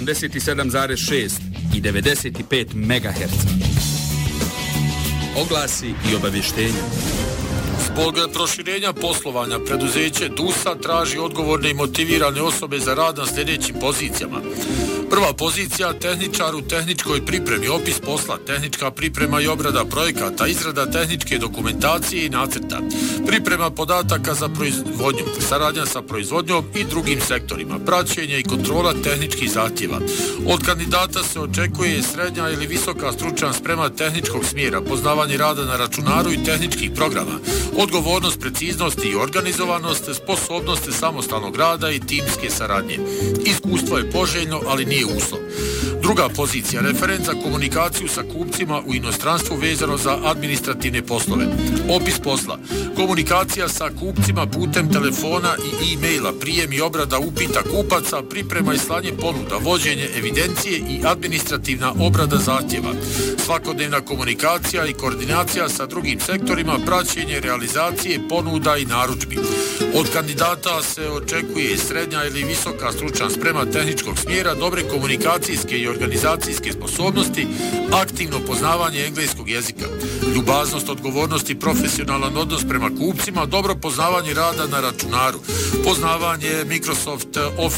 87,6 i 95 MHz. Oglasi i obavještenja. Zbog proširenja poslovanja preduzeće DUSA traži odgovorne i motivirane osobe za rad na sljedećim pozicijama. Prva pozicija, tehničar u tehničkoj pripremi, opis posla, tehnička priprema i obrada projekata, izrada tehničke dokumentacije i nacrta, priprema podataka za proizvodnju, saradnja sa proizvodnjom i drugim sektorima, praćenje i kontrola tehničkih zahtjeva. Od kandidata se očekuje srednja ili visoka stručna sprema tehničkog smjera, poznavanje rada na računaru i tehničkih programa, odgovornost, preciznost i organizovanost, sposobnost samostalnog rada i timske saradnje. Iskustvo je poželjno, ali nije uslov. Druga pozicija, referent za komunikaciju sa kupcima u inostranstvu vezano za administrativne poslove. Opis posla, komunikacija sa kupcima putem telefona i e-maila, prijem i obrada upita kupaca, priprema i slanje ponuda, vođenje evidencije i administrativna obrada zahtjeva, svakodnevna komunikacija i koordinacija sa drugim sektorima, praćenje realizacije ponuda i narudžbi. Od kandidata se očekuje srednja ili visoka stručna sprema tehničkog smjera, dobre komunikacijske i organizacijske sposobnosti, aktivno poznavanje engleskog jezika, ljubaznost, odgovornost i profesionalan odnos prema kupcima, dobro poznavanje rada na računaru, poznavanje Microsoft Office